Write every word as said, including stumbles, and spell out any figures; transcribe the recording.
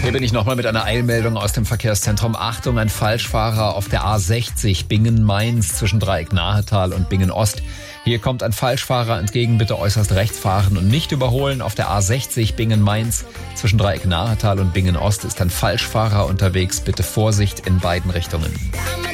Hier bin ich nochmal mit einer Eilmeldung aus dem Verkehrszentrum. Achtung, ein Falschfahrer auf der A sechzig Bingen-Mainz zwischen Dreieck-Nahetal und Bingen-Ost. Hier kommt ein Falschfahrer entgegen, bitte äußerst rechts fahren und nicht überholen. Auf der A sechzig Bingen-Mainz zwischen Dreieck-Nahetal und Bingen-Ost ist ein Falschfahrer unterwegs. Bitte Vorsicht in beiden Richtungen.